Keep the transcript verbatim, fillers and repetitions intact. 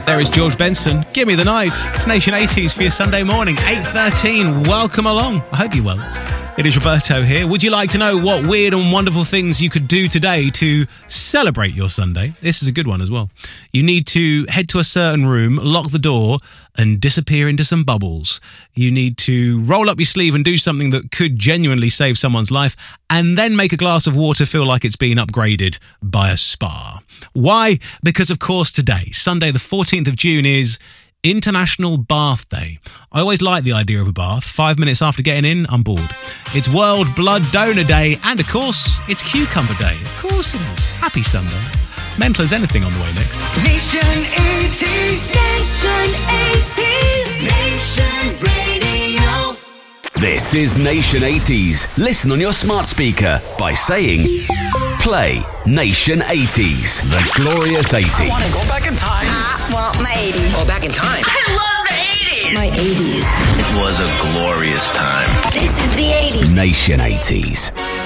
There is George Benson. Give me the night. It's Nation eighties for your Sunday morning, eight thirteen. Welcome along. I hope you're well. It is Roberto here. Would you like to know what weird and wonderful things you could do today to celebrate your Sunday? This is a good one as well. You need to head to a certain room, lock the door, and disappear into some bubbles. You need to roll up your sleeve and do something that could genuinely save someone's life, and then make a glass of water feel like it's been upgraded by a spa. Why? Because, of course, today, Sunday the fourteenth of June, is International Bath Day. I always like the idea of a bath. Five minutes after getting in, I'm bored. It's World Blood Donor Day, and of course, it's Cucumber Day. Of course it is. Happy Sunday. Mental as anything on the way next. Nation eighties. Nation eighties. Nation Radio. This is Nation eighties. Listen on your smart speaker by saying, play Nation eighties. The glorious eighties. I want to go back in time. I want my eighties. Go back in time. I love the eighties. My eighties. It was a glorious time. This is the eighties. Nation eighties.